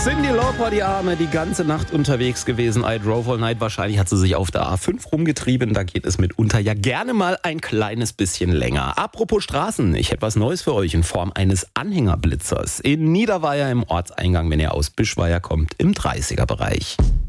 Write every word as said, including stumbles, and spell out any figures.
Cyndi Lauper, die Arme, die ganze Nacht unterwegs gewesen. I drove all night. Wahrscheinlich hat sie sich auf der A fünf rumgetrieben. Da geht es mitunter ja gerne mal ein kleines bisschen länger. Apropos Straßen, ich hätte was Neues für euch in Form eines Anhängerblitzers. In Niederweier im Ortseingang, wenn ihr aus Bischweier kommt, im dreißiger Bereich.